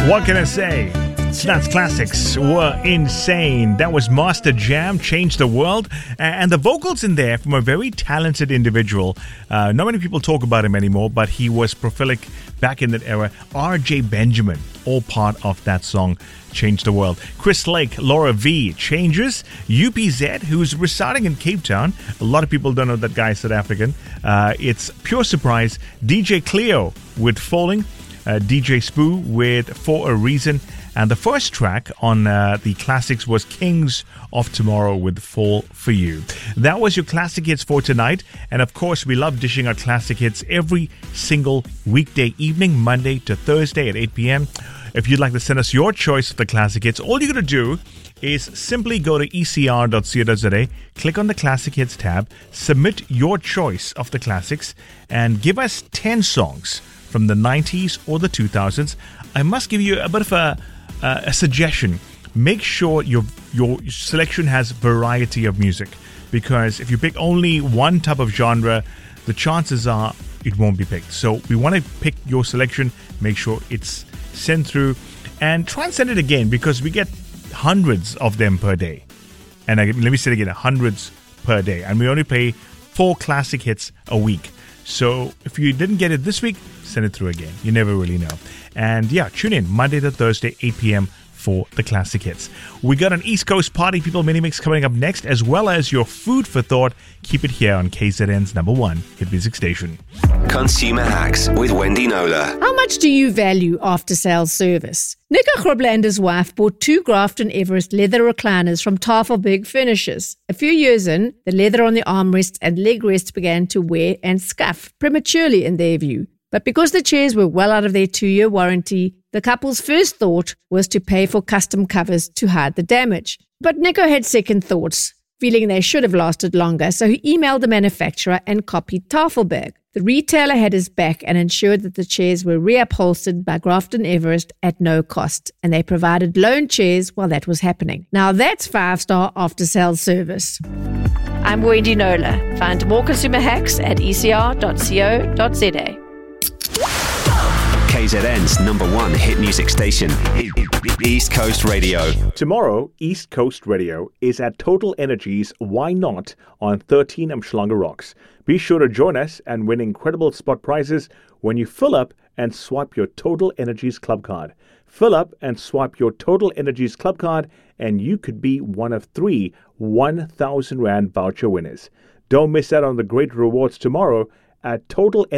What can I say? Tonight's classics were insane. That was Master Jam, Changed the World. And the vocals in there from a very talented individual. Not many people talk about him anymore, but he was prolific back in that era. R.J. Benjamin, all part of that song, Changed the World. Chris Lake, Laura V, Changes. UPZ, who's residing in Cape Town. A lot of people don't know that guy is South African. It's Pure Surprise. DJ Cleo with Falling. DJ Spoo with For a Reason. And the first track on the classics was Kings of Tomorrow with Fall for You. That was your classic hits for tonight. And of course, we love dishing out classic hits every single weekday evening, Monday to Thursday at 8 p.m. If you'd like to send us your choice of the classic hits, all you're going to do is simply go to ecr.co.za, click on the Classic Hits tab, submit your choice of the classics, and give us 10 songs from the 90s or the 2000s. I must give you a bit of a suggestion. Make sure your selection has variety of music, because if you pick only one type of genre, the chances are it won't be picked. So we want to pick your selection, make sure it's sent through, and try and send it again, because we get hundreds of them per day. And let me say it again, hundreds per day. And we only play 4 classic hits a week. So if you didn't get it this week, send it through again. You never really know. And yeah, tune in Monday to Thursday, 8 p.m. for the classic hits. We got an East Coast Party People mini mix coming up next, as well as your food for thought. Keep it here on KZN's #1 hit music station. Consumer Hacks with Wendy Knowler. How much do you value after-sales service? Nico Groblander's wife bought 2 Grafton Everest leather recliners from Tafelberg Furnishers. A few years in, the leather on the armrests and leg rests began to wear and scuff prematurely in their view. But because the chairs were well out of their 2-year warranty, the couple's first thought was to pay for custom covers to hide the damage. But Nico had second thoughts, feeling they should have lasted longer, so he emailed the manufacturer and copied Tafelberg. The retailer had his back and ensured that the chairs were reupholstered by Grafton Everest at no cost, and they provided loan chairs while that was happening. Now that's 5-star after-sales service. I'm Wendy Knowler. Find more consumer hacks at ecr.co.za. KZN's #1 hit music station, East Coast Radio. Tomorrow, East Coast Radio is at Total Energies Why Not on 13 Umhlanga Rocks. Be sure to join us and win incredible spot prizes when you fill up and swipe your Total Energies Club card. Fill up and swipe your Total Energies Club card, and you could be one of 3 1,000 Rand voucher winners. Don't miss out on the great rewards tomorrow at Total